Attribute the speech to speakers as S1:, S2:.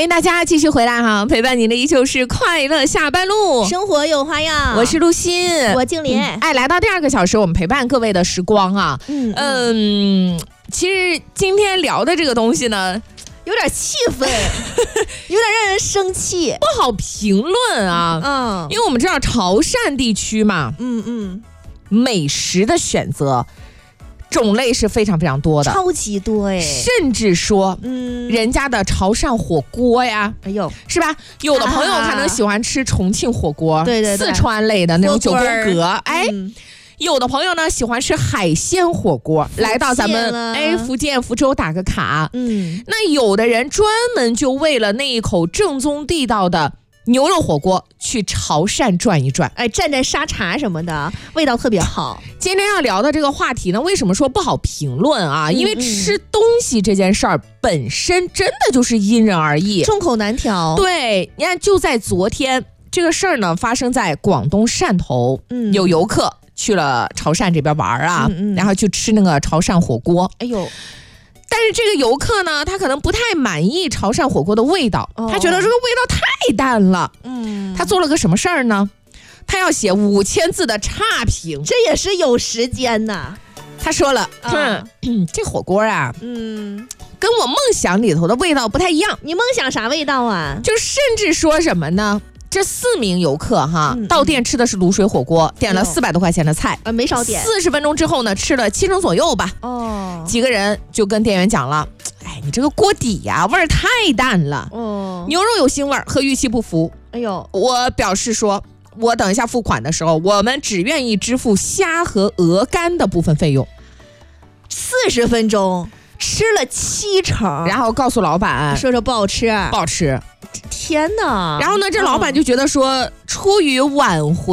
S1: 欢迎大家继续回来哈，陪伴您的依旧是快乐下班路，
S2: 生活有花样。
S1: 我是陆欣，
S2: 我静林。
S1: 来到第2个小时，我们陪伴各位的时光啊。其实今天聊的这个东西呢，
S2: 有点气愤，有点让人生气，
S1: 不好评论啊。因为我们知道潮汕地区嘛，美食的选择种类是非常非常多的，
S2: 超级多哎，
S1: 甚至说，人家的潮汕火锅呀，
S2: 哎呦，
S1: 是吧？有的朋友可能喜欢吃重庆火锅，
S2: 对，
S1: 四川类的那种九宫格，有的朋友呢喜欢吃海鲜火锅，来到咱们福建福州打个卡，那有的人专门就为了那一口正宗地道的牛肉火锅去潮汕转一转，
S2: 蘸沙茶什么的，味道特别好。
S1: 今天要聊的这个话题呢，为什么说不好评论啊？因为吃东西这件事儿本身真的就是因人而异，
S2: 众口难调。
S1: 对，你看就在昨天，这个事儿呢发生在广东汕头，有游客去了潮汕这边玩啊，然后去吃那个潮汕火锅。哎呦！但是这个游客呢，他可能不太满意潮汕火锅的味道，他觉得这个味道太淡了。他做了个什么事儿呢？他要写5000字的差评，
S2: 这也是有时间呐。
S1: 他说了，这火锅啊，跟我梦想里头的味道不太一样。
S2: 你梦想啥味道啊？
S1: 就甚至说什么呢？这4名游客哈，到店吃的是卤水火锅，点了400多块钱的菜，
S2: 没少点。
S1: 40分钟之后呢，吃了7成左右吧。几个人就跟店员讲了，你这个锅底呀，味儿太淡了。牛肉有腥味和预期不符。我表示说，我等一下付款的时候，我们只愿意支付虾和鹅肝的部分费用。
S2: 40分钟吃了7成，
S1: 然后告诉老板
S2: 说不好吃，
S1: 不好吃。
S2: 天哪！
S1: 然后呢，这老板就觉得说，出于挽回